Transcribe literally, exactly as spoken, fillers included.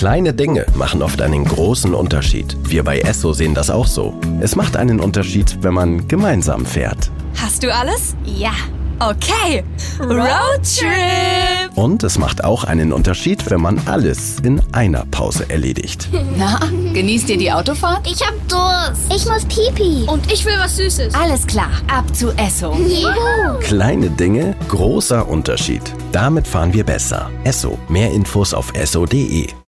Kleine Dinge machen oft einen großen Unterschied. Wir bei Esso sehen das auch so. Es macht einen Unterschied, wenn man gemeinsam fährt. Hast du alles? Ja. Okay. Roadtrip! Und es macht auch einen Unterschied, wenn man alles in einer Pause erledigt. Na, genießt ihr die Autofahrt? Ich hab Durst. Ich muss Pipi. Und ich will was Süßes. Alles klar, ab zu Esso. Juhu. Kleine Dinge, großer Unterschied. Damit fahren wir besser. Esso. Mehr Infos auf esso punkt de.